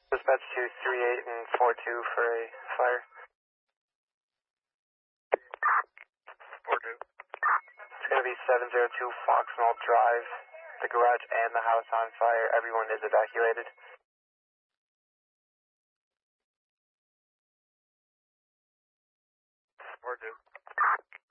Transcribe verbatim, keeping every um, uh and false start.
Dispatch two three eight and four two for a fire. four two. It's going to be seven zero two Foxmall Drive. The garage and the house on fire. Everyone is evacuated. four two.